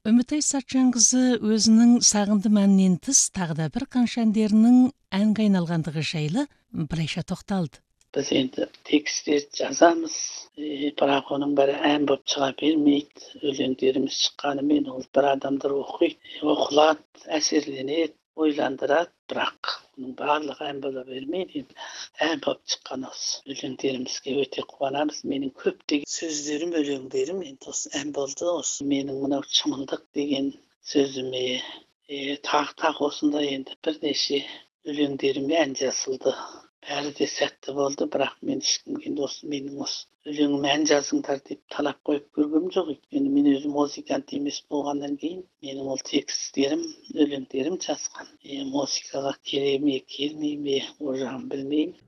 Үмітай Сатжанқызы өзінің сағындым әнінен тыс тағы да бір қанша әндерінің әнге айналғандығы жайлы бірайша тоқталды. Biz endi tekstler yazamız. Biroq onun biri en болып çığa bermeydi. Ölenlerimiz çıqqanымен ол bir adamdır okuydu. Okulat, əsirlenedi, oylandırad. Biroq onun bарлығы en бола бермейді. En болып çıqqan olsun. Ölenlerimizге өте қуанамыз. Менің көптеген сөздерім, өлеңдерім енді осы en болды olsun. Менің мынау шымылдық деген сөзіме тақ осындай енді бірнеше өлеңдеріме en жазылды. Бәрі де сәтті болды, бірақ мен ешкімге осы менің осы өлеңіме ән жазыңдар деп талап қойып көргем жоқ. Өйткені мен өзім музыкант емес болғаннан кейін менің ол текстерім, өлеңдерім жазған. Музыкаға келе ме, келмей ме, ол жағын білмеймін.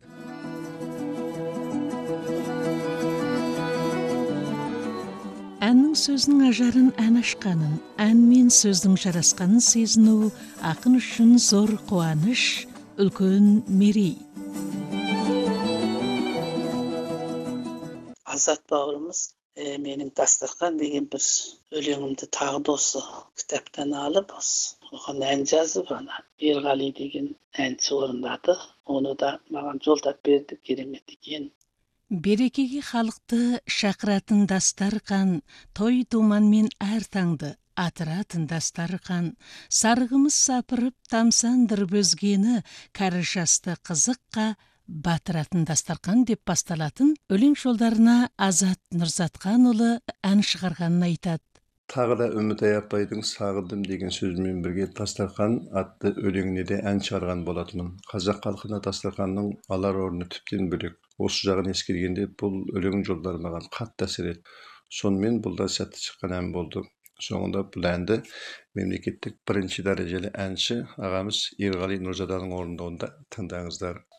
Әннің сөзінің ажарын ән ашқанын, ән мен сөздің жарасқанын сезіну ақын үшін зор қуаныш, үлкен мерей. Азат бауырымыз менің Дастархан деген бір өлеңімді тағы да осы кітаптан алып, оған ән жазып, Ерғали деген әнші орындады. Оны да маған жолдап берді, керемет екен. Берекеге халықты шақыратын Дастархан, той думанмен әр таңды атыратын Дастархан, сарғымыз сапырып тамсандырып өзгені, кәрі жасты қызыққа батыратын Дастархан деп басталатын өлең жолдарына Азат Нұрзатханұлы ән шығарғанын айтады. Тағы да Үмітай апайдың сағындым деген сөзімен бірге Дастархан атты өлеңіне де ән шығарған болатынмын. Қазақ халқына Дастарханның алар орны тіптен бөлек. Осы жағын ескергенде бұл өлең жолдары маған қатты әсер етті. Сонымен бұл да сәтті шыққан ән болды. Соңында бұл әнді мемлекеттік бірінші дәрежелі әнші ағамыз Ерғали Нұрзаданың орындауында тыңдаңыздар.